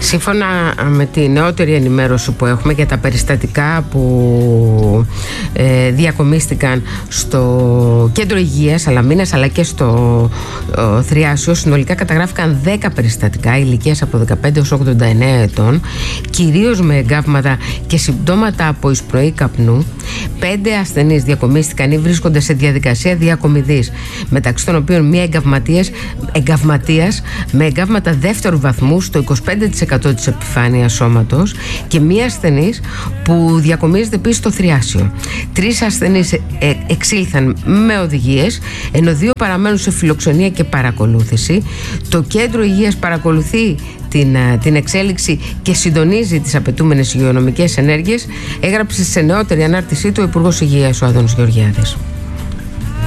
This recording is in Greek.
Σύμφωνα με τη νεότερη ενημέρωση που έχουμε για τα περιστατικά που διακομίστηκαν στο κέντρο υγείας Σαλαμίνας αλλά και στο Θριάσιο, συνολικά καταγράφηκαν 10 περιστατικά ηλικίας από 15 έως 89 ετών, κυρίως με εγκάβματα και συμπτώματα από εισπνοή καπνού. 5 ασθενείς διακομίστηκαν ή βρίσκονται σε διαδικασία διακομιδής, μεταξύ των οποίων μία εγκαυματίας με εγκάβματα δεύτερου βαθμού στο 25% της επιφάνειας σώματος και μία ασθενής που διακομίζεται επίσης στο Θριάσιο. 3 ασθενείς εξήλθαν με οδηγίες, ενώ 2 παραμένουν σε φιλοξενία και παρακολούθηση. Το κέντρο υγείας παρακολουθεί την εξέλιξη και συντονίζει τις απαιτούμενες υγειονομικές ενέργειες, έγραψε σε νεότερη ανάρτησή του ο Υπουργός Υγείας ο Άδωνης Γεωργιάδης.